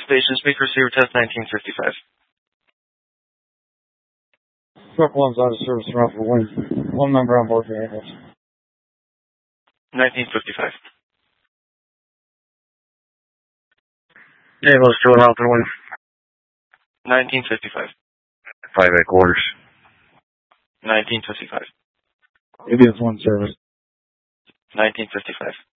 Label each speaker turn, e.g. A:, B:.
A: Station speak receiver test 1955.
B: Truck 1's out of service around for wind. One member on board for ambulance.
A: 1955.
B: Ambulance 2 out for wind.
A: 1955.
B: 5 8 quarters.
A: 1955.
B: Ambulance 1 service.
A: 1955.